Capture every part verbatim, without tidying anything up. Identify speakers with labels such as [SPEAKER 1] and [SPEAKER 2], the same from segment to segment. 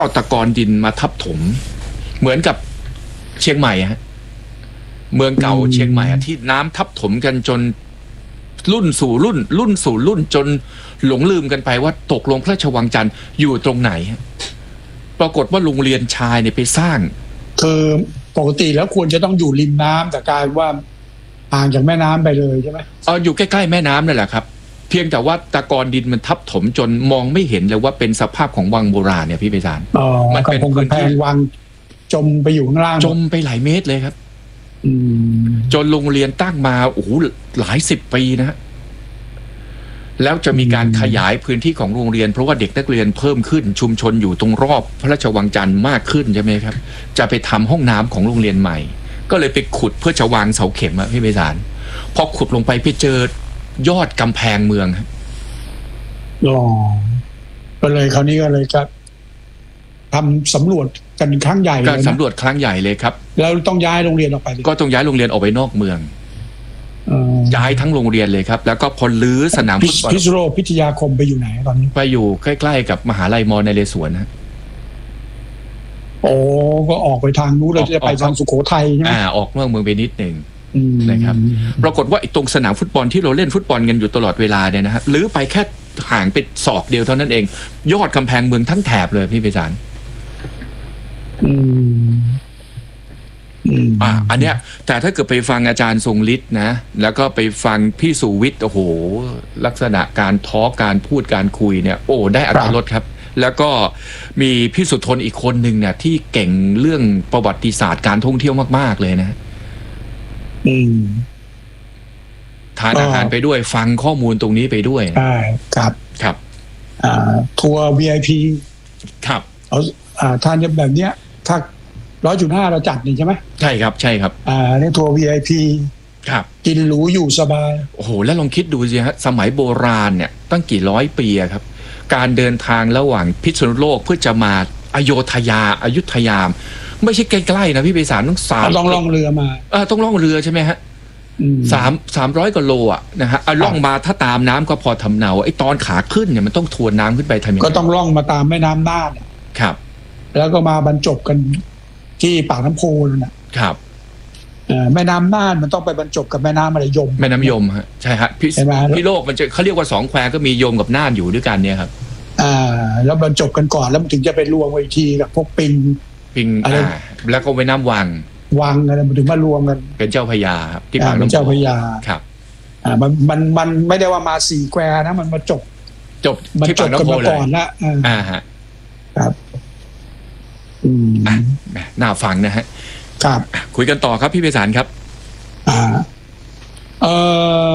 [SPEAKER 1] เอาตะกอนดินมาทับถมเหมือนกับเชียงใหม่ฮะเมืองเก่าเชียงใหม่ที่น้ำทับถมกันจนรุ่นสู่รุ่น รุ่นสู่รุ่นจนหลงลืมกันไปว่าตกลงพระราชวังจันทร์อยู่ตรงไหนปรากฏว่าโรงเรียนชายเนี่ยไปสร้าง
[SPEAKER 2] คือปกติแล้วควรจะต้องอยู่ริมน้ำแต่กลายว่าห่างจากแม่น้ำไปเลยใช่ไหม
[SPEAKER 1] เอออยู่ใกล้ๆแม่น้ำนั่นแหละครับเพียงแต่ว่าตะกอนดินมันทับถมจนมองไม่เห็นเลยว่าเป็นสภาพของวังโบราณเนี่ยพี่ไพศาล
[SPEAKER 2] มันเป็นพื้นที่วังจมไปอยู่ข้างล่าง
[SPEAKER 1] จมไปหลายเมตรเลยครับจนโรงเรียนตั้งมาโอ้โหหลายสิบปีนะฮะแล้วจะมีการขยายพื้นที่ของโรงเรียนเพราะว่าเด็กนักเรียนเพิ่มขึ้นชุมชนอยู่ตรงรอบพระราชวังจันทร์มากขึ้นใช่ไหมครับจะไปทำห้องน้ำของโรงเรียนใหม่ก็เลยไปขุดเพื่อจะวางเสาเข็มอะพี่ไพศาลพอขุดลงไปไปเจอยอดกำแพงเมือง
[SPEAKER 2] อ๋อก็เลยคราวนี้ก็เลยจะทำสำรวจกันครั้งใหญ่
[SPEAKER 1] การสำรวจครั้งใหญ่เลยครับ
[SPEAKER 2] แล้วต้องย้ายโรงเรียนออกไป
[SPEAKER 1] ก็ต้องย้ายโรงเรียนออกไปนอกเมืองย้ายทั้งโรงเรียนเลยครับแล้วก็พอลื้อสนามฟุตบอล
[SPEAKER 2] พิษโรพิทยาคมไปอยู่ไหนตอนนี้
[SPEAKER 1] ไปอยู่ใกล้ๆกับมหาลัยมอญนเรศวรนะ
[SPEAKER 2] โอ้ก็ออกไปทางนู้นเลยจะไปทางสุโขทัยใช่ไหม
[SPEAKER 1] อ่าออกนอกเมืองไปนิดหนึ่งนะครับปรากฏว่าตรงสนามฟุตบอลที่เราเล่นฟุตบอลกันอยู่ตลอดเวลาเนี่ยนะฮะลื้อไปแค่ห่างไปศอกเดียวเท่านั้นเองยอดกำแพงเมืองทั้งแถบเลยพี่ไพศาล
[SPEAKER 2] อืม
[SPEAKER 1] อ่าอันเนี้ยแต่ถ้าเกิดไปฟังอาจารย์ทรงฤทธิ์นะแล้วก็ไปฟังพี่สุวิทย์โอ้โหลักษณะการทอล์กการพูดการคุยเนี่ยโอ้ได้อรรถรสครับแล้วก็มีพี่สุทนอีกคนหนึ่งเนี่ยที่เก่งเรื่องประวัติศาสตร์การท่องเที่ยวมากๆเลยนะ
[SPEAKER 2] อืม
[SPEAKER 1] ทานอาหารไปด้วยฟังข้อมูลตรงนี้ไปด้วย
[SPEAKER 2] ใช่ครับ
[SPEAKER 1] ครับ
[SPEAKER 2] อ่าทัวร์ วี ไอ พี
[SPEAKER 1] ครับ
[SPEAKER 2] เอาอ่าทานแบบเนี้ยถ้าร้อยจุดห้าเราจัดนี่ใช่ไหม
[SPEAKER 1] ใช่ครับใช่ครับ
[SPEAKER 2] อ่าเนี่ยทัวร์ วี ไอ พี
[SPEAKER 1] ครับ
[SPEAKER 2] กินหรูอยู่สบาย
[SPEAKER 1] โอ้โหแล้วลองคิดดูสิฮะสมัยโบราณเนี่ยตั้งกี่ร้อยปีครับการเดินทางระหว่างพิษณุโลกเพื่อจะมาอโยธยาอยุธยาไม่ใช่ใกล้ๆนะพี่ไพศาลต้องสาม
[SPEAKER 2] ต้องล่องเรือมา
[SPEAKER 1] เออต้องล่องเรือใช่ไหมฮะสามสามร้อยกว่าโลอ่ะนะฮะเอาล่องมาถ้าตามน้ำก็พอทำเนาไอ้ตอนขาขึ้นเนี่ยมันต้องทวนน้ำขึ้นไปทำยังไง
[SPEAKER 2] ก็ต้องล่องมาตามแม่น้ำน่าน
[SPEAKER 1] ครับ
[SPEAKER 2] แล้วก็มาบรรจบกันที่ปากน้ำโพนั่น
[SPEAKER 1] ครับ
[SPEAKER 2] แม่น้ำน่านมันต้องไปบรรจบกับแม่น้ำอะไรยม
[SPEAKER 1] แม่น้ำยมฮะใช่ฮะพี่พี่โลกมันจะเขาเรียกว่าสองแควก็มียมกับน่านอยู่ด้วยกันเนี่ยครับ
[SPEAKER 2] อ่าแล้วบรรจบกันก่อนแล้วมันถึงจะไปรวมไว้ทีกับพวกปิง
[SPEAKER 1] ปิงอะไรแล้วก็แม่น้ำวัง
[SPEAKER 2] วังอะไรมันถึงมารวมกัน
[SPEAKER 1] เป็นเจ้าพญาครับที่
[SPEAKER 2] ปากน้ำเจ้าพญา
[SPEAKER 1] ครับ
[SPEAKER 2] อ่ามันมันมันไม่ได้ว่ามาสี่แควนะมันมาจบ
[SPEAKER 1] จบ
[SPEAKER 2] ที่ปากน้ำโพเลยก่อนละ
[SPEAKER 1] อ่าฮะ
[SPEAKER 2] ครับอืม
[SPEAKER 1] น่าฟังนะฮะ
[SPEAKER 2] ครับ
[SPEAKER 1] คุยกันต่อครับพี่ไพศาลครับ
[SPEAKER 2] อ่าเอ่อ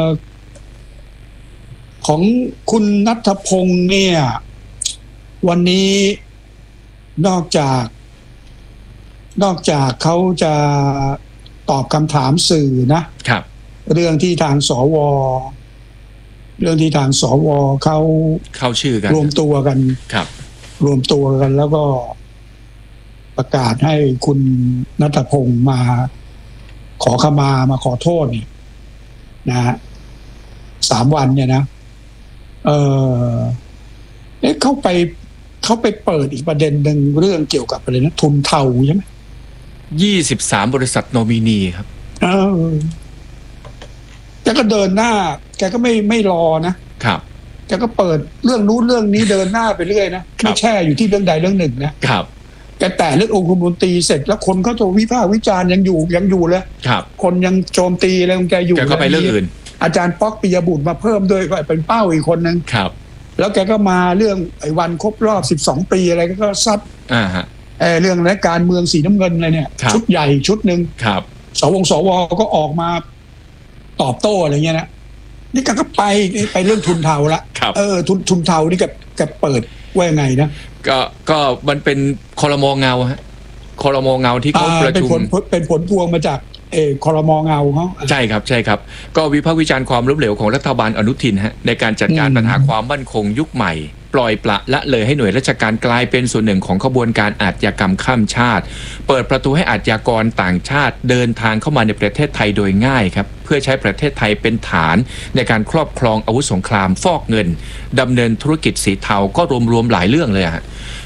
[SPEAKER 2] ของคุณณัฐพงษ์เนี่ยวันนี้นอกจากนอกจากเขาจะตอบคำถามสื่อนะครับเรื่องที่ทางสวเรื่องที่ทางสวเขา
[SPEAKER 1] เข้าชื่อกัน
[SPEAKER 2] รวมตัวกัน
[SPEAKER 1] ครับ
[SPEAKER 2] รวมตัวกันแล้วก็ประกาศให้คุณณัฐพงษ์มาขอขมามาขอโทษเนี่ยนะฮะสามวันเนี่ยนะเออเอ๊ะเข้าไปเขาไปเปิดอีกประเด็นหนึ่งเรื่องเกี่ยวกับอะไรนะทุนเทาใช่ไหม
[SPEAKER 1] ยี่สิบสามบริษัทโนมินีครับ
[SPEAKER 2] เออแกก็เดินหน้าแกก็ไม่ไม่รอนะครับแกก็เปิดเรื่องนู้นเรื่องนี้เดินหน้าไปเรื่อยนะไม่แช่อยู่ที่เรื่องใดเรื่องหนึ่งนะครับแกแต่เรื่ององค์คมนตรีเสร็จแล้วคนเขาจะวิพากษ์วิจารณ์ยังอยู่ยังอยู่เลย
[SPEAKER 1] ครับ
[SPEAKER 2] คนยังโจมตีอะไรของแกอยู่
[SPEAKER 1] แกก็ไปเรื่องอื่น
[SPEAKER 2] อาจารย์ป๊อกปิยบุตรมาเพิ่มด้วยเป็นเป้าอีกคนนึง
[SPEAKER 1] ครับ
[SPEAKER 2] แล้วแกก็มาเรื่องไอ้วันครบรอบสิบสองปีอะไรก็ซัด
[SPEAKER 1] อ่าฮะ
[SPEAKER 2] เออเรื่องและการเมืองสีน้ำเงินอะไรเนี่ยชุดใหญ่ชุดนึง
[SPEAKER 1] ครับ
[SPEAKER 2] สวสวก็ออกมาตอบโต้อะไรเงี้ยนะนี่แกก็ไปไปเรื่องทุนเทาละเออทุนทุนเทานี่แกแกเปิดว่ายังไงนะ
[SPEAKER 1] ก็ก็มันเป็นครม.เงาฮะครม.เงาที่เขาประชุม
[SPEAKER 2] เป็นผลเป็นผลพวงมาจากเออครม.เงาเขา
[SPEAKER 1] ใช่ครับใช่ครับก็วิพากษ์วิจารณ์ความล้มเหลวของรัฐบาลอนุทินฮะในการจัดการปัญหาความมั่นคงยุคใหม่ปล่อยปละละเลยให้หน่วยราชการกลายเป็นส่วนหนึ่งของขบวนการอาชญากรรมข้ามชาติเปิดประตูให้อาชญากรต่างชาติเดินทางเข้ามาในประเทศไทยโดยง่ายครับเพื่อใช้ประเทศไทยเป็นฐานในการครอบครองอาวุธสงครามฟอกเงินดำเนินธุรกิจสีเทาก็รวมๆหลายเรื่องเลยฮะ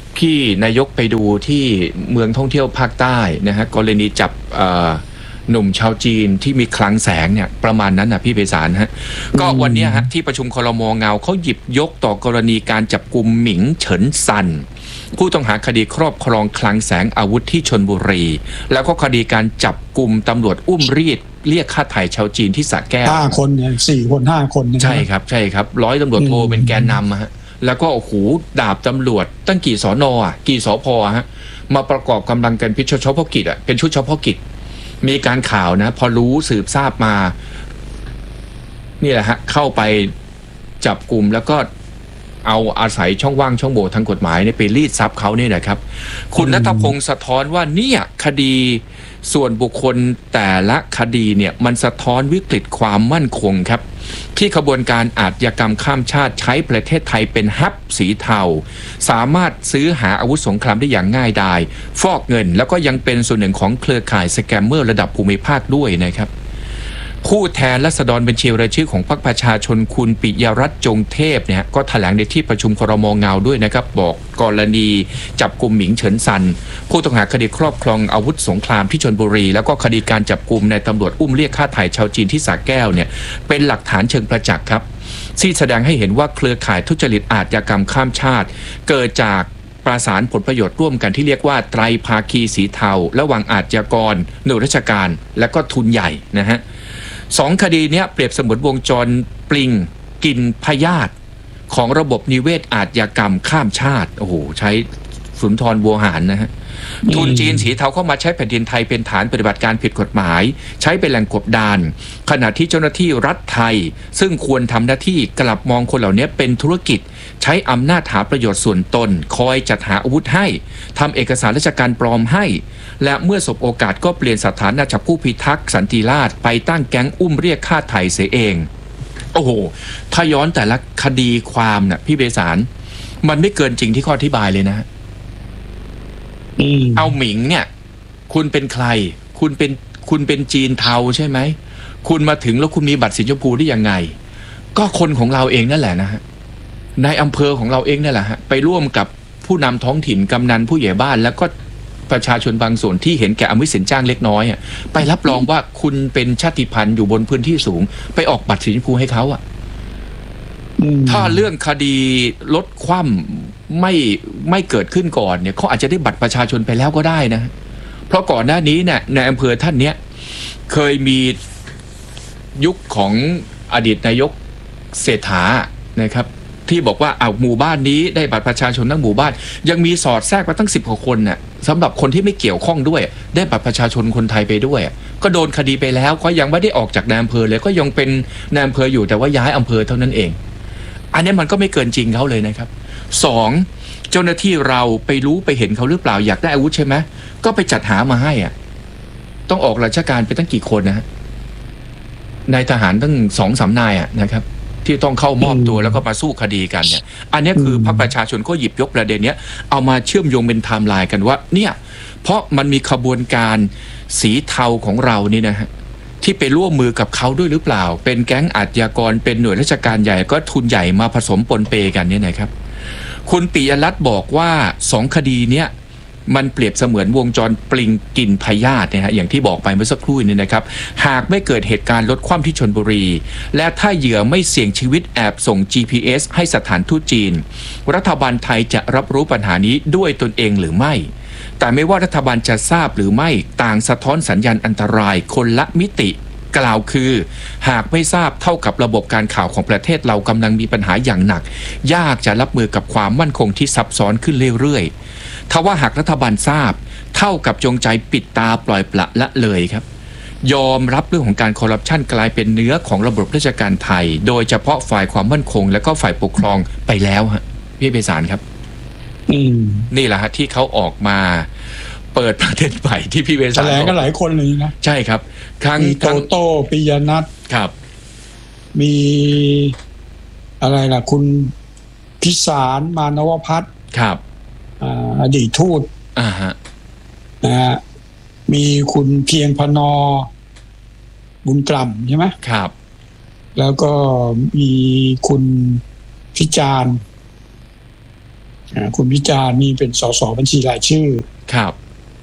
[SPEAKER 1] พี่นายกไปดูที่เมืองท่องเที่ยวภาคใต้นะฮะกรณีจับหนุ่มชาวจีนที่มีคลังแสงเนี่ยประมาณนั้นนะพี่ไพศาลฮะก็วันนี้ฮะที่ประชุมครม.เงาเขาหยิบยกต่อกรณีการจับกุมหมิงเฉินซันผู้ต้องหาคดีครอบครองคลังแสงอาวุธที่ชลบุรีแล้วก็คดีการจับกุมตำรวจอุ้มรีดเรียกค่าไถ่ชาวจีนที่สระแก้ว
[SPEAKER 2] ห้าคนเนี่ยสี่คนห้าคนใช่
[SPEAKER 1] ครับใช่ครับร้อยตำรวจโทเป็นแกนนำฮะแล้วก็โอ้โหดาบตำรวจตั้งกี่สอนอ่ะกี่สพฮะมาประกอบกำลังกันพิชเฉพาะกิจอ่ะเป็นชุดเฉพาะกิจมีการข่าวนะพอรู้สืบทราบมานี่แหละฮะเข้าไปจับกลุ่มแล้วก็เอาอาศัยช่องว่างช่องโหว่ทางกฎหมายเนี่ยไปรีดทรัพย์เขาเนี่ยนะครับคุณณัฐพงศ์สะท้อนว่าเนี่ยคดีส่วนบุคคลแต่ละคดีเนี่ยมันสะท้อนวิกฤตความมั่นคงครับที่ขบวนการอาชญากรรมข้ามชาติใช้ประเทศไทยเป็นฮับสีเทาสามารถซื้อหาอาวุธสงครามได้อย่างง่ายดายฟอกเงินแล้วก็ยังเป็นส่วนหนึ่งของเครือข่ายสแกมเมอร์ระดับภูมิภาคด้วยนะครับผู้แทนราษฎรบัญชีรายชื่อของพรรคประชาชนคุณปิยรัตน์จงเทพเนี่ยก็แถลงในที่ประชุมครม.เงาด้วยนะครับบอกกรณีจับกุมหมิงเฉินซันผู้ต้องหาคดีครอบครองอาวุธสงครามที่ชลบุรีแล้วก็คดีการจับกุมในตำรวจอุ้มเรียกค่าไถ่ชาวจีนที่สระแก้วเนี่ยเป็นหลักฐานเชิงประจักษ์ครับที่แสดงให้เห็นว่าเครือข่ายทุจริตอาชญากรรมข้ามชาติเกิดจากประสานผลประโยชน์ร่วมกันที่เรียกว่าไตรภาคีสีเทาระหว่างอาชญากรหน่วยราชการและก็ทุนใหญ่นะฮะสองคดีนี้เปรียบเสมือนวงจรปลิงกินพยาธิของระบบนิเวศอาชญากรรมข้ามชาติโอ้โหใช้สุนทรบัวหารนะฮะทุนจีนสีเทาเข้ามาใช้แผ่นดินไทยเป็นฐานปฏิบัติการผิดกฎหมายใช้เป็นแหล่งกบดานขณะที่เจ้าหน้าที่รัฐไทยซึ่งควรทำหน้าที่กลับมองคนเหล่านี้เป็นธุรกิจใช้อำนาจหาประโยชน์ส่วนตนคอยจัดหาอาวุธให้ทำเอกสารราชการปลอมให้และเมื่อสบโอกาสก็เปลี่ยนสถานะจากผู้พิทักษ์สันติราษฎร์ไปตั้งแก๊งอุ้มเรียกค่าไถ่เสียเองโอ้โหถ้าย้อนแต่ละคดีความน่ะพี่เบสารมันไม่เกินจริงที่ข้ออธิบายเลยนะเอาหมิงเนี่ยคุณเป็นใครคุณเป็นคุณเป็นจีนเทาใช่ไหมคุณมาถึงแล้วคุณมีบัตรสีชมพูได้ยังไงก็คนของเราเองนั่นแหละนะฮะในอำเภอของเราเองนั่นแหละฮะไปร่วมกับผู้นำท้องถิ่นกำนันผู้ใหญ่บ้านแล้วก็ประชาชนบางส่วนที่เห็นแก่อมิตรสินจ้างเล็กน้อยอ่ะไปรับรองว่าคุณเป็นชาติพันธุ์อยู่บนพื้นที่สูงไปออกบัตรสีชมพูให้เขาอ่ะถ้าเรื่องคดีลดคว่ำไม่ไม่เกิดขึ้นก่อนเนี่ยเขาอาจจะได้บัตรประชาชนไปแล้วก็ได้นะเพราะก่อนหน้านี้เนี่ยในอำเภอท่านเนี้ยเคยมียุคของอดีตนายกเศรษฐานะครับที่บอกว่าเอาหมู่บ้านนี้ได้บัตรประชาชนทั้งหมู่บ้านยังมีสอดแทรกมาตั้งสิบกว่าคนน่ะสำหรับคนที่ไม่เกี่ยวข้องด้วยได้บัตรประชาชนคนไทยไปด้วยก็โดนคดีไปแล้วก็ยังไม่ได้ออกจากนายอำเภอเลยก็ยังเป็นนายอำเภออยู่แต่ว่าย้ายอำเภอเท่านั้นเองอันนี้มันก็ไม่เกินจริงเขาเลยนะครับสองเจ้าหน้าที่เราไปรู้ไปเห็นเขาหรือเปล่าอยากได้อาวุธใช่ไหมก็ไปจัดหามาให้อ่ะต้องออกราชการไปตั้งกี่คนนะฮะนายทหารตั้งสองสามนายอ่ะนะครับที่ต้องเข้ามอบตัวแล้วก็มาสู้คดีกันเนี่ยอันนี้คือพรรคประชาชนก็หยิบยกประเด็นเนี้ยเอามาเชื่อมโยงเป็นไทม์ไลน์กันว่าเนี่ยเพราะมันมีขบวนการสีเทาของเรานี่นะฮะที่ไปร่วมมือกับเขาด้วยหรือเปล่าเป็นแก๊งอาชญากรเป็นหน่วยราชการใหญ่ก็ทุนใหญ่มาผสมปนเปกันเนี่ยนะครับคุณปิยรัตน์บอกว่าสองคดีเนี้ยมันเปรียบเสมือนวงจรปลิงกินพยาธินะฮะอย่างที่บอกไปเมื่อสักครู่นี้นะครับหากไม่เกิดเหตุการณ์ลดความที่ชลบุรีและถ้าเหยื่อไม่เสี่ยงชีวิตแอบส่ง จี พี เอส ให้สถานทูตจีนรัฐบาลไทยจะรับรู้ปัญหานี้ด้วยตนเองหรือไม่แต่ไม่ว่ารัฐบาลจะทราบหรือไม่ต่างสะท้อนสัญญาณอันตรายคนละมิติกล่าวคือหากไม่ทราบเท่ากับระบบการข่าวของประเทศเรากำลังมีปัญหาอย่างหนักยากจะรับมือกับความมั่นคงที่ซับซ้อนขึ้นเรื่อยๆทว่าหากรัฐบาลทราบเท่ากับจงใจปิดตาปล่อยปละละเลยครับยอมรับเรื่องของการคอร์รัปชันกลายเป็นเนื้อของระบบราชการไทยโดยเฉพาะฝ่ายความมั่นคงและก็ฝ่ายปกครองไปแล้วฮะพี่เบสารครับนี่แหละฮะที่เขาออกมาเปิดประเด็นใหม่ที่พี่เบสารแถลงกัน
[SPEAKER 2] หลายคนเลยนะ
[SPEAKER 1] ใช่ครับ
[SPEAKER 2] มีโตโต้ปิยนัท
[SPEAKER 1] ครับ
[SPEAKER 2] มีอะไรล่ะคุณพิสารมานวพัฒน์
[SPEAKER 1] ครับ
[SPEAKER 2] อดีตทูต
[SPEAKER 1] อ่าฮะ
[SPEAKER 2] นะฮะมีคุณเพียงพนอบุญกล่ำใช่ไหม
[SPEAKER 1] ครับ
[SPEAKER 2] แล้วก็มีคุณพิจารณ์คุณวิจารณ์นี่เป็นสสบัญชีรายชื่อ
[SPEAKER 1] ครับ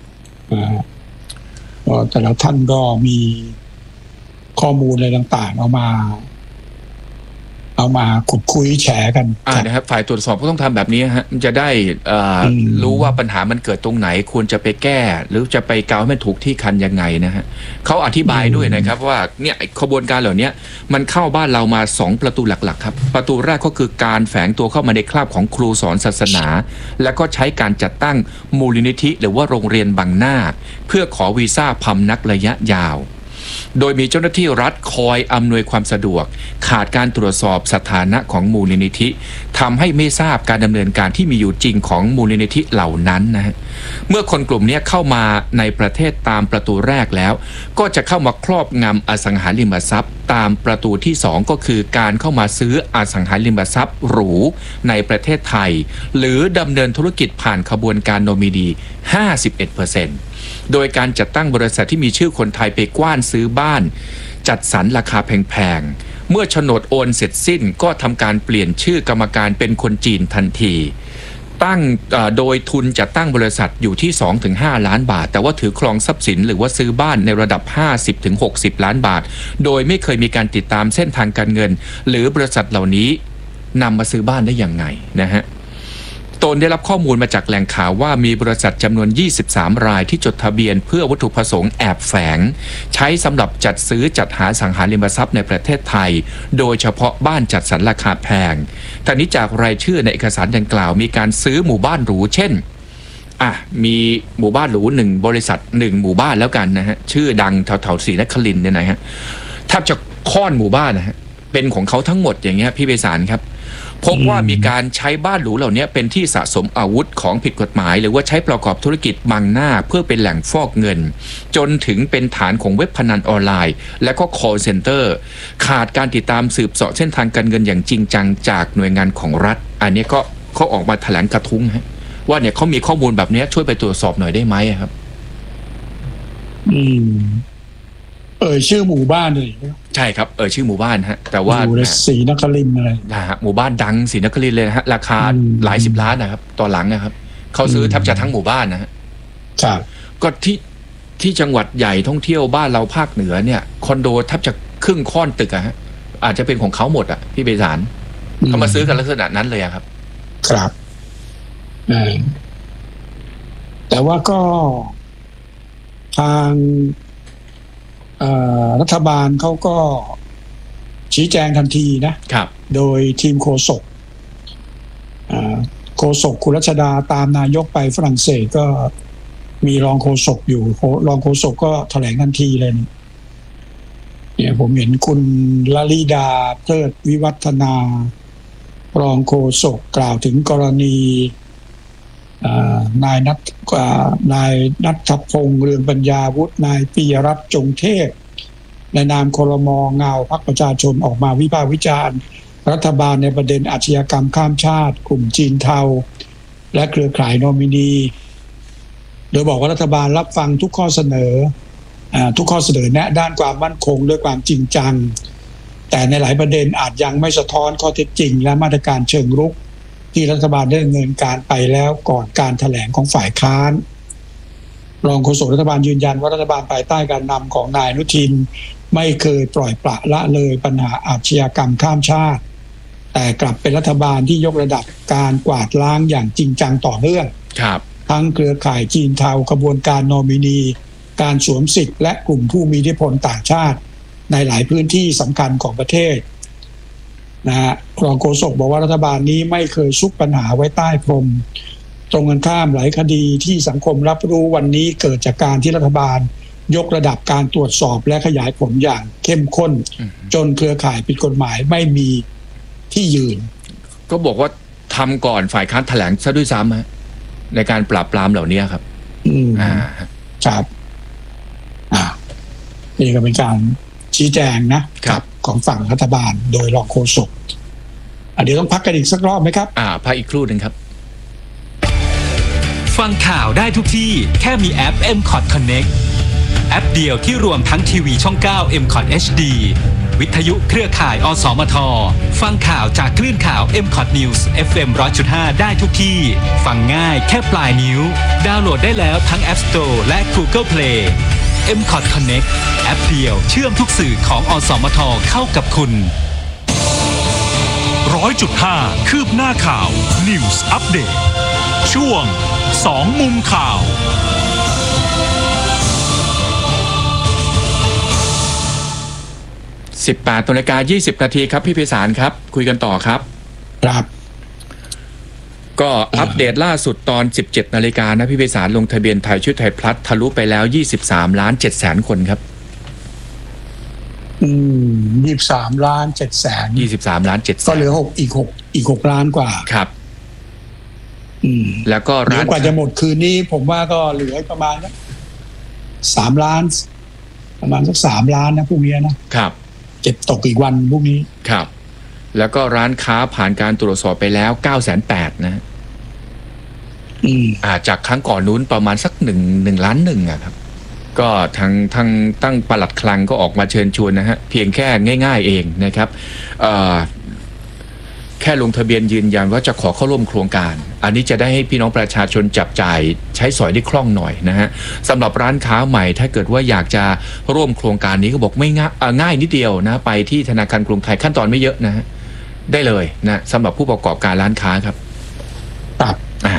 [SPEAKER 2] แต่ละท่านก็มีข้อมูลอะไรต่างๆเอามาเอามาขุดคุยแฉกัน
[SPEAKER 1] อ่านะครับฝ่ายตรวจสอบก็ต้องทำแบบนี้ฮะมันจะได้รู้ว่าปัญหามันเกิดตรงไหนควรจะไปแก้หรือจะไปเกาให้มันถูกที่คันยังไงนะฮะเขาอธิบายด้วยนะครับว่าเนี่ยขบวนการเหล่านี้มันเข้าบ้านเรามาสองประตูหลักๆครับประตูแรกก็คือการแฝงตัวเข้ามาในคราบของครูสอนศาสนาแล้วก็ใช้การจัดตั้งมูลนิธิหรือว่าโรงเรียนบังหน้าเพื่อขอวีซ่าพำนักระยะยาวโดยมีเจ้าหน้าที่รัฐคอยอำนวยความสะดวกขาดการตรวจสอบสถานะของมูลนิธิทำให้ไม่ทราบการดำเนินการที่มีอยู่จริงของมูลนิธิเหล่านั้นนะฮะเมื่อคนกลุ่มนี้เข้ามาในประเทศตามประตูแรกแล้วก็จะเข้ามาครอบงำอสังหาริมทรัพย์ตามประตูที่สองก็คือการเข้ามาซื้ออสังหาริมทรัพย์หรูในประเทศไทยหรือดำเนินธุรกิจผ่านขบวนการโนมินี ห้าสิบเอ็ดเปอร์เซ็นต์ โดยการจัดตั้งบริษัทที่มีชื่อคนไทยไปกว้านซื้อบ้านจัดสรรราคาแพงๆเมื่อโฉนดโอนเสร็จสิ้นก็ทำการเปลี่ยนชื่อกรรมการเป็นคนจีนทันทีตั้งโดยทุนจัดตั้งบริษัทอยู่ที่ สองถึงห้า ล้านบาทแต่ว่าถือครองทรัพย์สินหรือว่าซื้อบ้านในระดับ ห้าสิบถึงหกสิบ ล้านบาทโดยไม่เคยมีการติดตามเส้นทางการเงินหรือบริษัทเหล่านี้นำมาซื้อบ้านได้อย่างไงนะฮะตนได้รับข้อมูลมาจากแหล่งข่าวว่ามีบริษัทจำนวนยี่สิบสามรายที่จดทะเบียนเพื่อวัตถุประสงค์แอบแฝงใช้สำหรับจัดซื้อจัดหาสังหาริมทรัพย์ในประเทศไทยโดยเฉพาะบ้านจัดสรรราคาแพงแต่นี้จากรายชื่อในเอกสารดังกล่าวมีการซื้อหมู่บ้านหรูเช่นอ่ะมีหมู่บ้านหรูหนึ่งบริษัทหนึ่งหมู่บ้านแล้วกันนะฮะชื่อดังแถวๆศรีนครินทร์เนี่ยนะฮะแทบจะค่อนหมู่บ้านนะฮะเป็นของเขาทั้งหมดอย่างเงี้ยพี่ไพศาลครับพบว่ามีการใช้บ้านหรูเหล่านี้เป็นที่สะสมอาวุธของผิดกฎหมายหรือว่าใช้ประกอบธุรกิจบังหน้าเพื่อเป็นแหล่งฟอกเงินจนถึงเป็นฐานของเว็บพนันออนไลน์และก็ call center ขาดการติดตามสืบเสาะเส้นทางการเงินอย่างจริงจังจากหน่วยงานของรัฐอันนี้ก็เขาออกมาแถลงกระทุ้งฮะว่าเนี่ยเขามีข้อมูลแบบนี้ช่วยไปตรวจสอบหน่อยได้ไหมครับ
[SPEAKER 2] อืมเอ่ยชื่อหมู่บ้านเลย
[SPEAKER 1] ใช่ครับเอ่ยชื่อหมู่บ้านฮะแต่ว่า
[SPEAKER 2] ศรีนครินทร์อะไร
[SPEAKER 1] นะฮะหมู่บ้านดังศรีนครินทร์เลยนะฮะราคาหลายสิบล้านนะครับตอนหลังนะครับเขาซื้อแทบจะทั้งหมู่บ้านนะฮะ
[SPEAKER 2] ครับ
[SPEAKER 1] ก็ที่ที่จังหวัดใหญ่ท่องเที่ยวบ้านเราภาคเหนือเนี่ยคอนโดแทบจะครึ่งค่อนตึกอะฮะอาจจะเป็นของเขาหมดอะพี่ไพศาลเขามาซื้อกันลักษณะนั้นเลยครับ
[SPEAKER 2] ครับแต่ว่าก็ทางรัฐบาลเขาก็ชี้แจงทันทีนะครับโดยทีมโฆษกโฆษกคุณรัชดาตามนายกไปฝรั่งเศสก็มีรองโฆษกอยู่รองโฆษกก็แถลงทันทีเลยเนี่ยผมเห็นคุณลลิดาเพลิดวิวัฒนารองโฆษกกล่าวถึงกรณีนายนัทนายนัทพงษ์เรืองปัญญาวุฒินายปิยรัตน์จงเทพในนามครม.เงาพรรคประชาชนออกมาวิพากษ์วิจารณ์รัฐบาลในประเด็นอาชญากรรมข้ามชาติกลุ่มจีนเทาและเครือข่ายโนมินีโดยบอกว่ารัฐบาลรับฟังทุกข้อเสนอทุกข้อเสนอแนะด้านความมั่นคงด้วยความจริงจังแต่ในหลายประเด็นอาจยังไม่สะท้อนข้อเท็จจริงและมาตรการเชิงรุกที่รัฐบาลได้ดำเนินการไปแล้วก่อนการแถลงของฝ่ายค้านรองโฆษกรัฐบาลยืนยันว่ารัฐบาลภายใต้การนำของนายอนุทินไม่เคยปล่อยปละละเลยปัญหาอาชญากรรมข้ามชาติแต่กลับเป็นรัฐบาลที่ยกระดับการกวาดล้างอย่างจริงจังต่อเนื่องทั้งเครือข่ายจีนเทาขบวนการโนมินีการสวมสิทธิ์และกลุ่มผู้มีอิทธิพลต่างชาติในหลายพื้นที่สำคัญของประเทศนะฮะรองโฆษกบอกว่ารัฐบาลนี้ไม่เคยซุกปัญหาไว้ใต้พรมตรงกันข้ามหลายคดีที่สังคมรับรู้วันนี้เกิดจากการที่รัฐบาลยกระดับการตรวจสอบและขยายผลอย่างเข้มข้นจนเครือข่ายผิดกฎหมายไม่มีที่ยืน
[SPEAKER 1] ก็บอกว่าทำก่อนฝ่ายค้านแถลงซะด้วยซ้ำฮะในการปราบปรามเหล่านี้ครับ
[SPEAKER 2] อืมอ่าครับอ่านี่ก็เป็นการชี้แจงนะครับของฝั่งรัฐบาลโดยรองโฆษกอ่ะเดี๋ยวต้องพักกันอีกสักรอบไหมครับ
[SPEAKER 1] อ่าพักอีกครู่นึงครับ
[SPEAKER 3] ฟังข่าวได้ทุกที่แค่มีแอป เอ็ม คอท Connect แอปเดียวที่รวมทั้งทีวีช่องเก้า เอ็ม คอท เอช ดีวิทยุเครือข่ายอสมทฟังข่าวจากคลื่นข่าว เอ็ม คอท News เอฟ เอ็ม หนึ่งร้อยจุดห้า ได้ทุกที่ฟังง่ายแค่ปลายนิ้วดาวน์โหลดได้แล้วทั้ง App Store และ Google Play เอ็ม คอท Connect แอปเดียวเชื่อมทุกสื่อของอสมทเข้ากับคุณ
[SPEAKER 4] ร้อยจุดห้าคืบหน้าข่าว News Update ช่วงสองมุมข่าว
[SPEAKER 1] สิบแปดนาฬิกายี่สิบนาทีครับพี่ไพศาลครับคุยกันต่อครับ
[SPEAKER 2] ครับ
[SPEAKER 1] ก็อัปเดตล่าสุดตอนสิบเจ็ดนาฬิกานะพี่ไพศาลลงทะเบียนไทยชื่อไทยพลัสทะลุไปแล้วยี่สิบสามล้านเจ็ดแสนคนครับ
[SPEAKER 2] อืมยี่สิบสามล้านเจ็ดแสน
[SPEAKER 1] ยี่สิบสามล้านเจ็ดแสน
[SPEAKER 2] ก็เหลือหกอีกหกอีกหกล้านกว่า
[SPEAKER 1] ครับ
[SPEAKER 2] อืม
[SPEAKER 1] แล้วก็ร้าน
[SPEAKER 2] กว่าจะหมดคืนนี้ผมว่าก็เหลือประมาณสามล้านประมาณสักสามล้านนะพวกนี้นะครับเจ็บตกอีกวันพวกนี้
[SPEAKER 1] ครับแล้วก็ร้านค้าผ่านการตรวจสอบไปแล้วเก้าแสนแปดนะ
[SPEAKER 2] อืม
[SPEAKER 1] อ่าจากครั้งก่อนนู้นประมาณสักหนึ่งหนึ่งล้านหนึ่งอะครับก็ทางทางตั้งปลัดคลังก็ออกมาเชิญชวนนะฮะเพียงแค่ง่ายๆเองนะครับเอ่อแค่ลงทะเบียนยืนยันว่าจะขอเข้าร่วมโครงการอันนี้จะได้ให้พี่น้องประชาชนจับจ่ายใช้สอยได้คล่องหน่อยนะฮะสำหรับร้านค้าใหม่ถ้าเกิดว่าอยากจะร่วมโครงการนี้ก็บอกไม่ง่ายง่ายนิดเดียวนะไปที่ธนาคารกรุงไทยขั้นตอนไม่เยอะนะฮะได้เลยนะสำหรับผู้ประกอบการร้านค้าครับ
[SPEAKER 2] ครับ
[SPEAKER 1] อ่า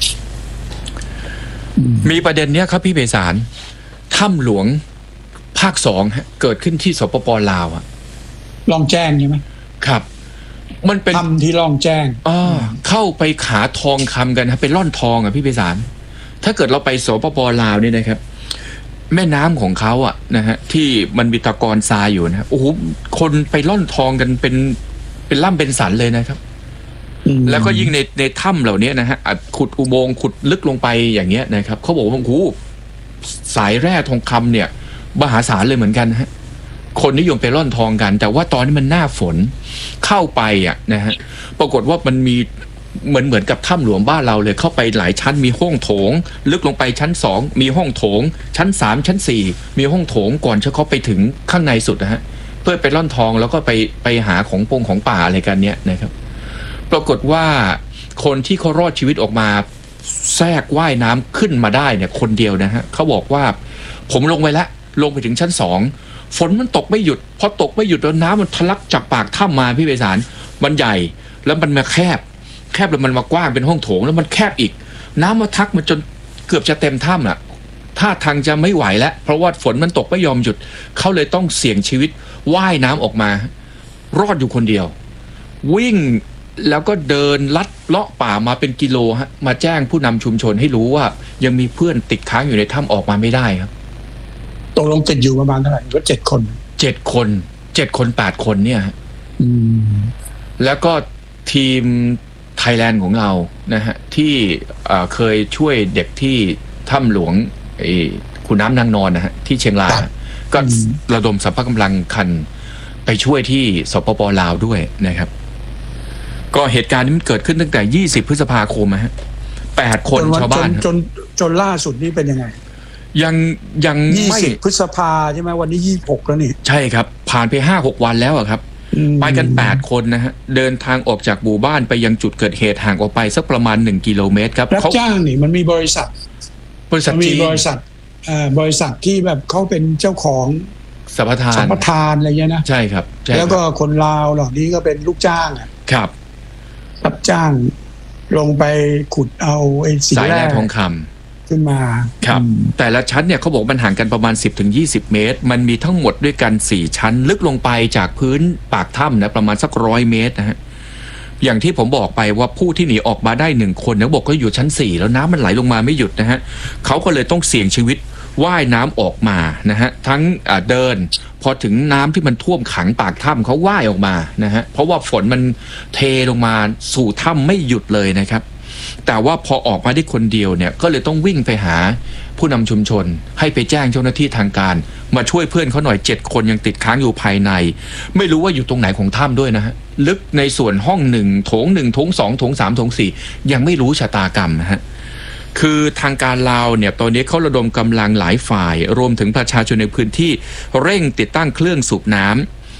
[SPEAKER 1] มีประเด็นเนี้ยครับพี่ไพศาลถ้ำหลวงภาคสองฮะเกิดขึ้นที่สปป.ลาวอะ
[SPEAKER 2] ลองแจ้งใช่ไหม
[SPEAKER 1] ครับมันเป็น
[SPEAKER 2] ถ้ำที่ลองแจ้ง
[SPEAKER 1] อ่าเข้าไปขาทองคำกันฮะเป็นล่อนทองอ่ะพี่ไพศาลถ้าเกิดเราไปสปป.ลาวนี่นะครับแม่น้ำของเขาอ่ะนะฮะที่มันมีตะกอนทรายอยู่นะโอ้โหคนไปล่อนทองกันเป็นเป็นล่ำเป็นสันเลยนะครับแล้วก็ยิ่งในในถ้ำเหล่านี้นะฮะขุดอุโมงค์ขุดลึกลงไปอย่างเงี้ยนะครับเขาบอกว่าโอ้โหสายแร่ทองคำเนี่ยมหาศาลเลยเหมือนกันฮะคนนิยมไปร่อนทองกันแต่ว่าตอนนี้มันหน้าฝนเข้าไปอ่ะนะฮะปรากฏว่ามันมีเหมือนเหมือนกับถ้ำหลวงบ้านเราเลยเข้าไปหลายชั้นมีห้องโถงลึกลงไปชั้นสองมีห้องโถงชั้นสามชั้นสี่มีห้องโถงก่อนจะเข้าไปถึงข้างในสุดนะฮะเพื่อไปร่อนทองแล้วก็ไปไปหาของปงของป่าอะไรกันเนี้ยนะครับปรากฏว่าคนที่เขารอดชีวิตออกมาแทรกว่ายน้ำขึ้นมาได้เนี่ยคนเดียวนะฮะเขาบอกว่าผมลงไปแล้วลงไปถึงชั้นสองฝนมันตกไม่หยุดพอตกไม่หยุดแล้วน้ำมันทะลักจากปากถ้ำมาพี่ไพศาลมันใหญ่แล้วมันมาแคบแคบแล้วมันมากว้างเป็นห้องโถงแล้วมันแคบอีกน้ำมาทักมันจนเกือบจะเต็มถ้ำน่ะท่าทางจะไม่ไหวแล้วเพราะว่าฝนมันตกไม่ยอมหยุดเขาเลยต้องเสี่ยงชีวิตว่ายน้ำออกมารอดอยู่คนเดียววิ่งแล้วก็เดินลัดเลาะป่ามาเป็นกิโลฮะมาแจ้งผู้นำชุมชนให้รู้ว่ายังมีเพื่อนติดค้างอยู่ในถ้ำออกมาไม่ได้ครับ
[SPEAKER 2] ตกลงติดอยู่ประมาณเท่าไหร่ก็เจ็ดคน
[SPEAKER 1] เจ็ดคนเจ็ดคนแปดคนเนี่ย
[SPEAKER 2] อืม
[SPEAKER 1] แล้วก็ทีมไทยแลนด์ของเรานะฮะที่เคยช่วยเด็กที่ถ้ำหลวงไอ้ขุนน้ำนางนอนนะฮะที่เชียงรายก็ระดมสรรพกำลังคันไปช่วยที่สปป.ลาวด้วยนะครับก็เหตุการณ์นี้มันเกิดขึ้นตั้งแต่ยี่สิบพฤษภาคมฮะแปดคนชาวบ้าน
[SPEAKER 2] จนจนล่าสุดนี่เป็นยังไง
[SPEAKER 1] ยังยัง
[SPEAKER 2] ไม่ยี่สิบพฤษภาใช่ไหมวันนี้ยี่สิบหกแล้วนี่
[SPEAKER 1] ใช่ครับผ่านไปห้าหกวันแล้วอะครับไปกันแปดคนนะฮะเดินทางออกจากหมู่บ้านไปยังจุดเกิดเหตุห่างออกไปสักประมาณหนึ่งกิโลเมตรครับ
[SPEAKER 2] รับจ้างนี่มันมีบริษัท
[SPEAKER 1] บริษัท
[SPEAKER 2] มีบริษัทอ่าบริษัทที่แบบเขาเป็นเจ้าของ
[SPEAKER 1] สัมปทาน
[SPEAKER 2] สัมปทานอะไรเงี้ยนะ
[SPEAKER 1] ใช่ครับ
[SPEAKER 2] แล้วก็คนลาวเหล่านี้ก็เป็นลูกจ้างอ่ะ
[SPEAKER 1] ครับ
[SPEAKER 2] รับจ้างลงไปขุดเอาไอ้
[SPEAKER 1] สายแร่ทองค
[SPEAKER 2] ำขึ้นมา
[SPEAKER 1] ครับแต่ละชั้นเนี่ยเขาบอกมันห่างกันประมาณ สิบถึงยี่สิบ เมตรมันมีทั้งหมดด้วยกันสี่ชั้นลึกลงไปจากพื้นปากถ้ำนะประมาณสักร้อยเมตรนะฮะอย่างที่ผมบอกไปว่าผู้ที่หนีออกมาได้หนึ่งคนเนี่ยบอกก็อยู่ชั้นสี่แล้วน้ำมันไหลลงมาไม่หยุดนะฮะเขาก็เลยต้องเสี่ยงชีวิตว่ายน้ำออกมานะฮะทั้งเดินพอถึงน้ำที่มันท่วมขังปากถ้ำเขาว่ายออกมานะฮะเพราะว่าฝนมันเทลงมาสู่ถ้ำไม่หยุดเลยนะครับแต่ว่าพอออกมาได้คนเดียวเนี่ยก็เลยต้องวิ่งไปหาผู้นำชุมชนให้ไปแจ้งเจ้าหน้าที่ทางการมาช่วยเพื่อนเขาหน่อยเจ็ดคนยังติดค้างอยู่ภายในไม่รู้ว่าอยู่ตรงไหนของถ้ำด้วยนะฮะลึกในส่วนห้องหนึ่งโถงหนึ่งโถงสองโถงสามโถงสี่ยังไม่รู้ชะตากรรมนะฮะคือทางการลาวเนี่ยตอนนี้เขาระดมกำลังหลายฝ่ายรวมถึงประชาชนในพื้นที่เร่งติดตั้งเครื่องสูบน้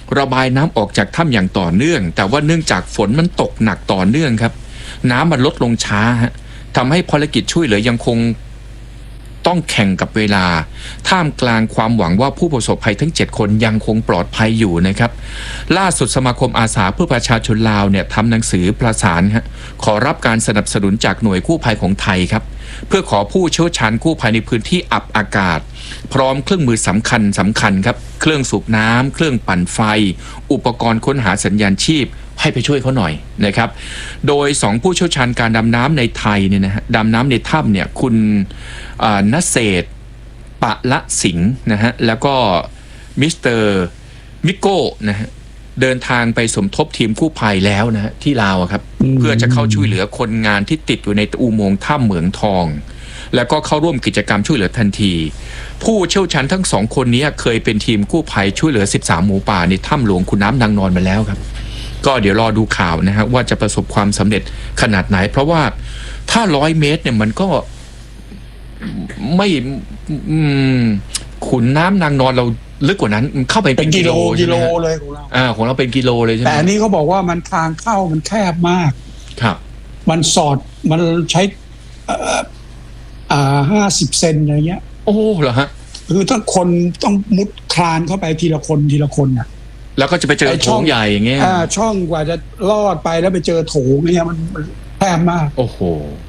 [SPEAKER 1] ระบายน้ำออกจากถ้ำอย่างต่อเนื่องแต่ว่าเนื่องจากฝนมันตกหนักต่อเนื่องครับน้ำมันลดลงช้าฮะทำให้ภารกิจช่วยเหลือยังคงต้องแข่งกับเวลาท่ามกลางความหวังว่าผู้ประสบภัยทั้งเจ็ดคนยังคงปลอดภัยอยู่นะครับล่าสุดสมาคมอาสาเพื่อประชาชนลาวเนี่ยทำหนังสือประสานฮะขอรับการสนับสนุนจากหน่วยกู้ภัยของไทยครับเพื่อขอผู้เชี่ยวชาญกู้ภัยในพื้นที่อับอากาศพร้อมเครื่องมือสำคัญสำคัญครับเครื่องสูบน้ำเครื่องปั่นไฟอุปกรณ์ค้นหาสัญญาณชีพให้ไปช่วยเขาหน่อยนะครับโดยสองผู้เชี่ยวชาญการดำน้ำในไทยเนี่ยนะฮะดำน้ำในถ้ำเนี่ยคุณณเศรษฐ์ปะละสิงห์นะฮะแล้วก็มิสเตอร์มิโก้นะฮะเดินทางไปสมทบทีมกู้ภัยแล้วนะฮะที่ลาวครับเพื่อจะเข้าช่วยเหลือคนงานที่ติดอยู่ในอุโมงค์ถ้ำเหมืองทองแล้วก็เข้าร่วมกิจกรรมช่วยเหลือทันทีผู้เชี่ยวชาญทั้งสองคนนี้เคยเป็นทีมกู้ภัยช่วยเหลือสิบสามหมูป่าในถ้ำหลวงขุนน้ำนางนอนมาแล้วครับก็เดี๋ยวรอดูข่าวนะฮะว่าจะประสบความสำเร็จขนาดไหนเพราะว่าถ้าร้อยเมตรเนี่ยมันก็ไม่ขุนน้ำนางนอนเราลึกกว่านั้นเข้าไปเป็นกิโลกิโล
[SPEAKER 2] เลยของเรา
[SPEAKER 1] อ่าของเราเป็นกิโลเลยใช่ไหม
[SPEAKER 2] แต่อันนี้เขาบอกว่ามันทางเข้ามันแคบมาก
[SPEAKER 1] ครับ
[SPEAKER 2] มันสอดมันใช้อ่าห้าสิบเซนอะไรเงี้ย
[SPEAKER 1] โอ้เหรอฮะ
[SPEAKER 2] คือถ้าคนต้องมุดคลานเข้าไปทีละคนทีละคนอ่ะ
[SPEAKER 1] แล้วก็จะไปเจอโถงใหญ่อย่างเงี้ย
[SPEAKER 2] อ่าช่องกว่าจะลอดไปแล้วไปเจอโถงเนี่ยมันแคบมาก
[SPEAKER 1] โอ้โห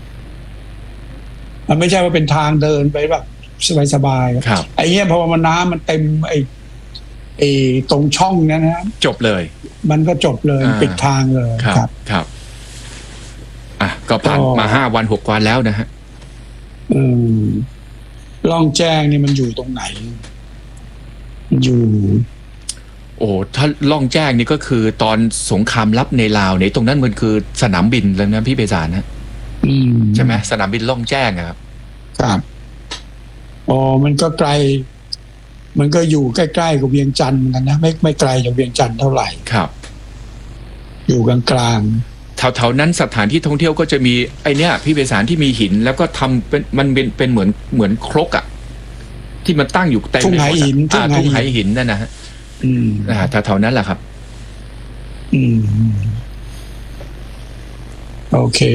[SPEAKER 2] มันไม่ใช่ว่าเป็นทางเดินไปแบบสบาย
[SPEAKER 1] ๆครับ
[SPEAKER 2] ไอ้เงี้ยพอมันน้ำมันเต็มไอ้ไอ้ตรงช่องนั้นนะ
[SPEAKER 1] จบเลย
[SPEAKER 2] มันก็จบเลยปิดทางเลย
[SPEAKER 1] ครับครับอ่ะก็ผ่านมาห้าวันหกวันแล้วนะฮะ
[SPEAKER 2] อืมล่องแจ้งนี่มันอยู่ตรงไหนมันอยู่
[SPEAKER 1] โอ้ถ้าล่องแจ้งนี่ก็คือตอนสงครามลับในลาวเนี่ยตรงนั้นมันคือสนามบินแล้วนะพี่เบสารนะใช่ไหมสนามบินล่องแจ้งครับ
[SPEAKER 2] ครับอ๋อมันก็ไกลมันก็อยู่ใกล้ๆกับเวียงจันทร์กันนะไม่ไม่ไกลจากเวียงจันทร์เท่าไหร่
[SPEAKER 1] ครับ
[SPEAKER 2] อยู่กลาง
[SPEAKER 1] ๆแถวๆนั้นสถานที่ท่องเที่ยวก็จะมีไอเนี้ยพี่เบสารที่มีหินแล้วก็ทำเป็นมันเป็นเป็นเหมือนเหมือนครกอ่ะที่มันตั้งอยู่เต็ม
[SPEAKER 2] ทุ่งไหหิน
[SPEAKER 1] ทุ่งไหหินนั่นนะฮะ
[SPEAKER 2] อืม
[SPEAKER 1] อ่าแถวๆนั้นแหละครับ
[SPEAKER 2] อืมโอเค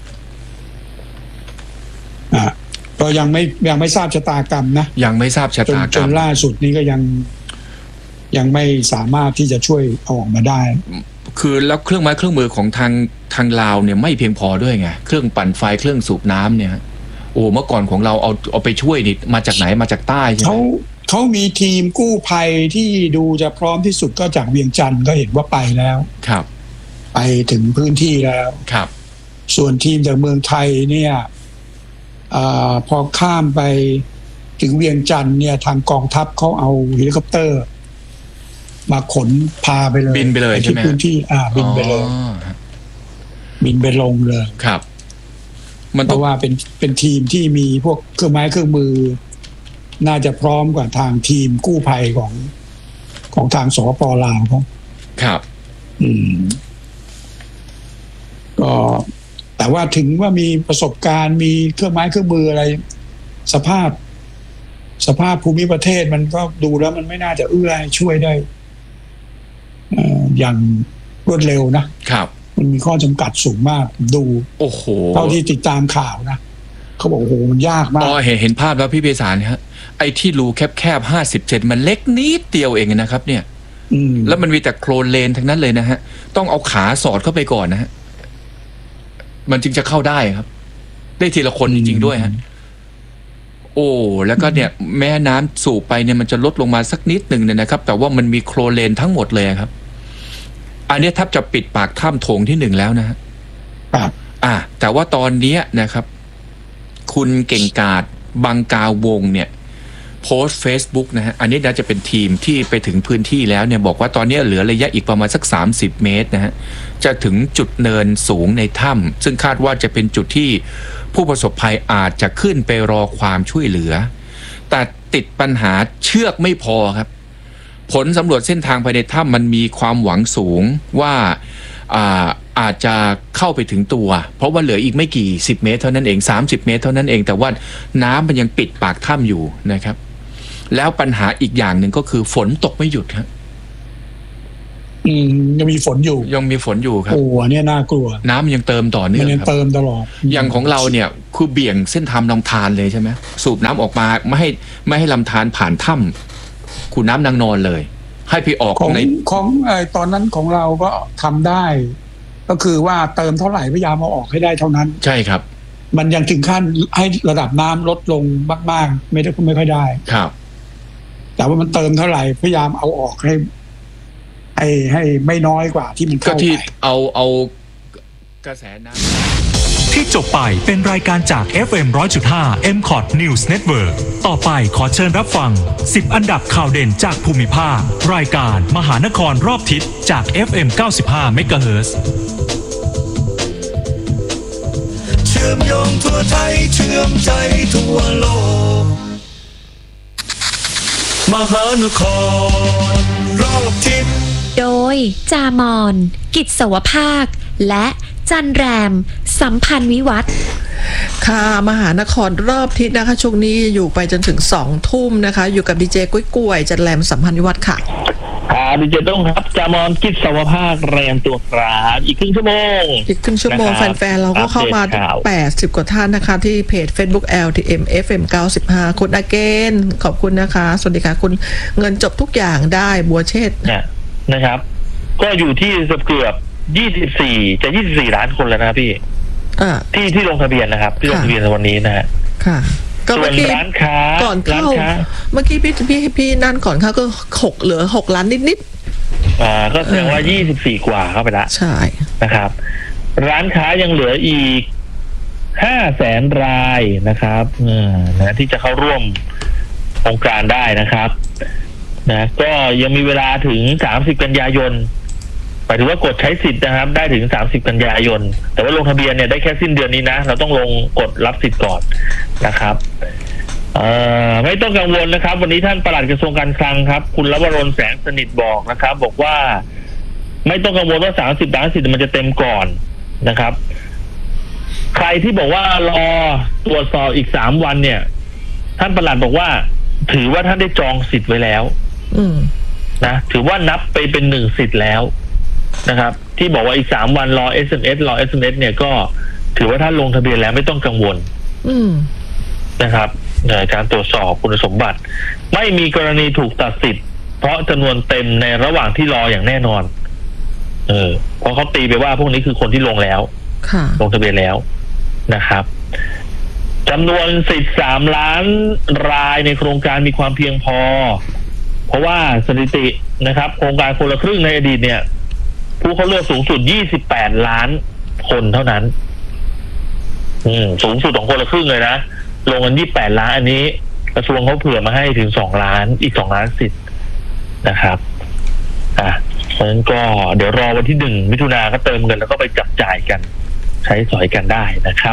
[SPEAKER 2] อ่ะก็ยังไม่ยังไม่ทราบชะตากรรมนะ
[SPEAKER 1] ยังไม่ทราบชะตากรรม
[SPEAKER 2] จนล่าสุดนี้ก็ยังยังไม่สามารถที่จะช่วยเอาออกมาได้
[SPEAKER 1] คือแล้วเครื่องไม้เครื่องมือของทางทางลาวเนี่ยไม่เพียงพอด้วยไงเครื่องปั่นไฟเครื่องสูบน้ำเนี่ยโอ้เมื่อก่อนของเราเอาเอาไปช่วยนี่มาจากไหนมาจากใต้ใช่ไหม
[SPEAKER 2] เขาเขามีทีมกู้ภัยที่ดูจะพร้อมที่สุดก็จากเวียงจันทร์ก็เห็นว่าไปแล้ว
[SPEAKER 1] ครับ
[SPEAKER 2] ไปถึงพื้นที่แล้ว
[SPEAKER 1] ครับ
[SPEAKER 2] ส่วนทีมจากเมืองไทยเนี่ยอพอข้ามไปถึงเวียงจันทร์เนี่ยทางกองทัพเขาเอาเฮลิคอปเตอร์มาขนพาไปเลย
[SPEAKER 1] บินไปเลยใช่ไหม
[SPEAKER 2] ที่พื้นที่อ่าบินไปเลยบินไปลงเลย
[SPEAKER 1] ครับ
[SPEAKER 2] มันเพราะว่าเป็นเป็นทีมที่มีพวกเครื่องไม้เครื่องมือน่าจะพร้อมกว่าทางทีมกู้ภัยของของทางสปป.ลาวเขา
[SPEAKER 1] ครับ
[SPEAKER 2] อืมก็แต่ว่าถึงว่ามีประสบการณ์มีเครื่องไม้เครื่องมืออะไรสภาพสภาพภูมิประเทศมันก็ดูแล้วมันไม่น่าจะเอื้อให้ช่วยได้อย่างรวดเร็วนะครับมันมีข้อจำกัดสูงมากดู
[SPEAKER 1] โอ้โห
[SPEAKER 2] เท่าที่ติดตามข่าวนะเขาบอกโอ้โหมันยากมาก
[SPEAKER 1] อ๋อเห็นเห็นภาพแล้วพี่เบสารฮะไอ้ที่รูแคบๆห้าสิบเจ็ดมันเล็กนิดเดียวเองนะครับเนี่ยแล้วมันมีแต่โคลนเลนทั้งนั้นเลยนะฮะต้องเอาขาสอดเข้าไปก่อนนะฮะมันจึงจะเข้าได้ครับได้ทีละคนจริงๆด้วยฮะโอ้แล้วก็เนี่ยแม่น้ำสูบไปเนี่ยมันจะลดลงมาสักนิดหนึ่งเนี่ยนะครับแต่ว่ามันมีโคลนเลนทั้งหมดเลยครับอันนี้ทับจะปิดปากถ้ำโถงที่หนึ่งแล้วนะฮะอ่าแต่ว่าตอนนี้นะครับคุณเก่งกาจบังกาวงเนี่ยโพสต์ Facebook นะฮะอันนี้น่าจะเป็นทีมที่ไปถึงพื้นที่แล้วเนี่ยบอกว่าตอนนี้เหลือระยะอีกประมาณสักสามสิบเมตรนะฮะจะถึงจุดเนินสูงในถ้ำซึ่งคาดว่าจะเป็นจุดที่ผู้ประสบภัยอาจจะขึ้นไปรอความช่วยเหลือแต่ติดปัญหาเชือกไม่พอครับผลสำรวจเส้นทางภายในถ้ำมันมีความหวังสูงว่าอาอาจจะเข้าไปถึงตัวเพราะว่าเหลืออีกไม่กี่สิบเมตรเท่านั้นเองสามสิบเมตรเท่านั้นเองแต่ว่าน้ำมันยังปิดปากถ้ำอยู่นะครับแล้วปัญหาอีกอย่างหนึ่งก็คือฝนตกไม่หยุดครับ
[SPEAKER 2] อืมยังมีฝนอยู่
[SPEAKER 1] ยังมีฝนอยู่ครับ
[SPEAKER 2] โอ้เนี่ยน่ากลัว
[SPEAKER 1] น้ำยังเติมต่อเนื่อง
[SPEAKER 2] ยังเติมตลอด
[SPEAKER 1] อย่างของเราเนี่ยคือเบี่ยงเส้นทางลำธารเลยใช่ไหมสูบน้ำออกมาไม่ให้ไม่ให้ลำธารผ่านถ้ำขุนน้ำนางนอนเลยให้ไปออก
[SPEAKER 2] ของ
[SPEAKER 1] ใน
[SPEAKER 2] ของไอ้ตอนนั้นของเราก็ทำได้ก็คือว่าเติมเท่าไหร่พยายามเอาออกให้ได้เท่านั้น
[SPEAKER 1] ใช่ครับ
[SPEAKER 2] มันยังถึงขั้นให้ระดับน้ำลดลงมากๆไม่ได้ไม่ค่อยได้
[SPEAKER 1] ครับ
[SPEAKER 2] แต่ว่ามันเติมเท่าไหร่พยายามเอาออกให้ให้ให้ไม่น้อยกว่าที่มันเข้าไป
[SPEAKER 1] เอาเอากระแสน้
[SPEAKER 4] ำที่จบไปเป็นรายการจาก เอฟ เอ็ม หนึ่งร้อยจุดห้า เอ็ม คอท News Network ต่อไปขอเชิญรับฟังสิบอันดับข่าวเด่นจากภูมิภาครายการมหานครรอบทิศจาก เอฟ เอ็ม เก้าสิบห้า เมกะเฮิรตซ์เชื่อมโยงทั่วไทยเชื่อมใจทั่วโลกมหานครรอบทิศ
[SPEAKER 5] โดยจามอนกิจสวภาคและจันแรมสัมพันธ์วิวัฒน์
[SPEAKER 6] ค่ะมหานครรอบทิศนะคะช่วงนี้อยู่ไปจนถึงสองทุ่มนะคะอยู่กับดีเจกุ้ยกล้วยจันแรมสัมพันธ์วิวัฒน์ค่ะ
[SPEAKER 7] ค่ะดีเจต้องครับจามอนกิจสวภาคแรมตัวกราบอีกครึ่งชั่วโมง
[SPEAKER 6] อีกครึ่งชั่วโมงแฟนๆเราก็เข้ามาแปดสิบกว่าท่านนะคะที่เพจ Facebook แอล ที เอ็ม เอฟ เอ็ม เก้าสิบห้าคุณอาเกนขอบคุณนะคะสวัสดีค่ะคุณเงินจบทุกอย่างได้บัวเชษ
[SPEAKER 7] นะครับก็อยู่ที่เกือบยี่สิบสี่จะยี่สิบสี่ล้านคนแล้วนะพี่ที่ที่ลงทะเบียนนะครับที่ลงทะเบียนในวันนี้นะฮะ
[SPEAKER 6] ค่ะก็เมื่อกี้
[SPEAKER 7] ร้านค้า
[SPEAKER 6] ก่อนเข้าเมื่อกี้พี่พี่พี่นั่นก่อนเข้าก็หกเหลือหกล้านนิด
[SPEAKER 7] ๆอ่าก็แสดงว่ายี่สิบสี่กว่าเข้าไปละ
[SPEAKER 6] ใช่
[SPEAKER 7] นะครับร้านค้ายังเหลืออีกห้าแสนรายนะครับอ่านะที่จะเข้าร่วมโครงการได้นะครับนะก็ยังมีเวลาถึงสามสิบกันยายนหมายถึงว่ากดใช้สิทธิ์นะครับได้ถึงสามสิบกันยายนแต่ว่าลงทะเบียนเนี่ยได้แค่สิ้นเดือนนี้นะเราต้องลงกดรับสิทธิ์ก่อนนะครับเอ่อไม่ต้องกังวลนะครับวันนี้ท่านปลัดกระทรวงการคลังครับคุณลวรนแสงสนิทบอกนะครับบอกว่าไม่ต้องกังวลว่าสามสิบล้านสิทธิ์มันจะเต็มก่อนนะครับใครที่บอกว่ารอตรวจสอบอีกสามวันเนี่ยท่านปลัดบอกว่าถือว่าท่านได้จองสิทธิ์ไว้แล้วนะถือว่านับไปเป็นหนึ่งสิทธิ์แล้วนะครับที่บอกว่าอีกสามวันรอ เอส เอ็ม เอส รอ เอส เอ็ม เอส เนี่ยก็ถือว่าท่านลงทะเบียนแล้วไม่ต้องกังวลนะครับการตรวจสอบคุณสมบัติไม่มีกรณีถูกตัดสิทธิ์เพราะจำนวนเต็มในระหว่างที่รออย่างแน่นอนเออเพราะเขาตีไปว่าพวกนี้คือคนที่ลงแล้วลงทะเบียนแล้วนะครับจำนวนสิทธิ์สามล้านรายในโครงการมีความเพียงพอเพราะว่าสถิตินะครับโครงการคนละครึ่งในอดีตเนี่ยผู้เขาเลือกสูงสุดยี่สิบแปดล้านคนเท่านั้นอืมสูงสุดของคนละครึ่งเลยนะลงกันยี่สิบแปดล้านอันนี้กระทรวงเขาเผื่อมาให้ถึงสองล้านอีกสองล้านสิทธิ์นะครับอ่ะเพราะฉะนั้นก็เดี๋ยวรอวันที่หนึ่งมิถุนาก็เติมเงินแล้วก็ไปจับจ่ายกันใช้สอยกันได้นะครับ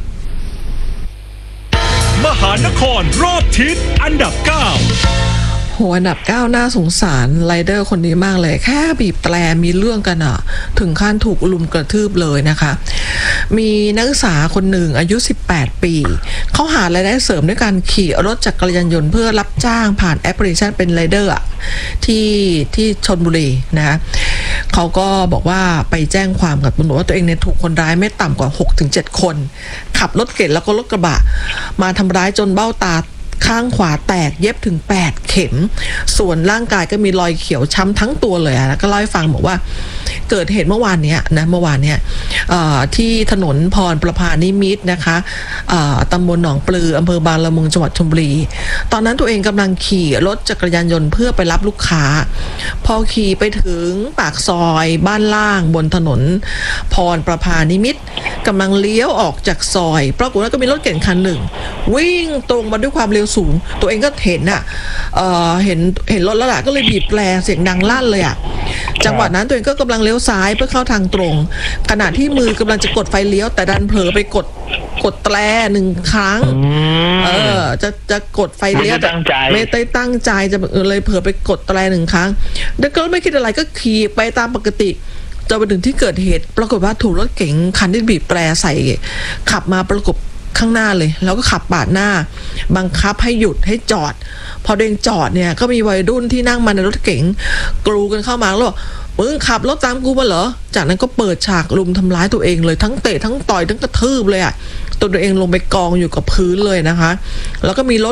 [SPEAKER 4] มหานครรอบทิศอันดับเก้า
[SPEAKER 6] หัวอันดับเก้าน่าสงสารไรเดอร์คนนี้มากเลยแค่บีบแตรมีเรื่องกันอ่ะถึงขั้นถูกลุมกระทืบเลยนะคะมีนักศึกษาคนหนึ่งอายุสิบแปดปีเขาหารายได้เสริมด้วยการขี่รถจักรยานยนต์เพื่อรับจ้างผ่านแอปพลิเคชันเป็นไรเดอร์ที่ที่ชลบุรีนะเขาก็บอกว่าไปแจ้งความกับตำรวจว่าตัวเองเนี่ยถูกคนร้ายไม่ต่ำกว่า หกถึงเจ็ด คนขับรถเก๋งแล้วก็รถกระบะมาทำร้ายจนเบ้าตาข้างขวาแตกเย็บถึงแปดเข็มส่วนร่างกายก็มีรอยเขียวช้ำทั้งตัวเลยนะก็เล่าให้ฟังบอกว่าเกิดเหตุเมื่อวานเนี้ยนะเมื่อวานเนี้ยที่ถนนพรประภานิมิตรนะคะตำบลหนองปลืออำเภอบางละมุงจังหวัดชลบุรีตอนนั้นตัวเองกำลังขี่รถจักรยานยนต์เพื่อไปรับลูกค้าพอขี่ไปถึงปากซอยบ้านล่างบนถนนพรประภานิมิตรกำลังเลี้ยวออกจากซอยปรากฏว่าก็มีรถเก๋งคันหนึ่งวิ่งตรงมาด้วยความเร็วสูงตัวเองก็เห็นอ่ะเอ่อเห็นเห็นรถแล้วล่ะก็เลยบีบแตรเสียงดังลั่นเลยอ่ะจังหวะนั้นตัวเองก็กำลังเลี้ยวซ้ายเพื่อเข้าทางตรงขณะที่มือกำลังจะกดไฟเลี้ยวแต่ดันเผลอไปกดกดแตรหนึ่งครั้งเออจะจะกดไฟเลี้ยวแต่ไม่ได้ตั้งใจจะเลยเผลอไปกดแตรหนึ่งครั้งแล้วก็ไม่คิดอะไรก็ขี่ไปตามปกติจนไปถึงที่เกิดเหตุปรากฏว่าถูกรถเก๋งคันที่บีบแตรใส่ขับมาประกบข้างหน้าเลยแล้วก็ขับปาดหน้าบังคับให้หยุดให้จอดพอเดินจอดเนี่ยก็มีวัยรุ่นที่นั่งมาในรถเก๋งกรูกันเข้ามาแล้วบอกมึงขับรถตามกูมาเหรอจากนั้นก็เปิดฉากลุมทำร้ายตัวเองเลยทั้งเตะทั้งต่อยทั้งกระทืบเลยอะตัวตัวเองลงไปกองอยู่กับพื้นเลยนะคะแล้วก็มีรถ